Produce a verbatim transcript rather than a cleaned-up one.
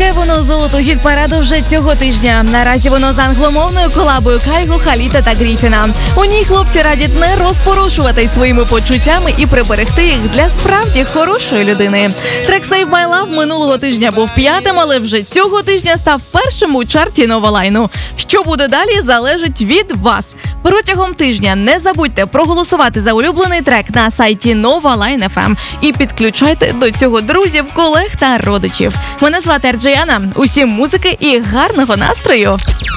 Яке воно золото хіт-параду вже цього тижня. Наразі воно з англомовною колабою Кайго, Халіта та Гріфіна. У ній хлопці радять не розпорушувати своїми почуттями і приберегти їх для справді хорошої людини. Трек Save My Love минулого тижня був п'ятим, але вже цього тижня став першим у чарті Новалайну. Що буде далі, залежить від вас. Протягом тижня не забудьте проголосувати за улюблений трек на сайті Новалайн точка еф ем і підключайте до цього друзів, колег та родичів. Мене звати Арджияна. Усім музики і гарного настрою!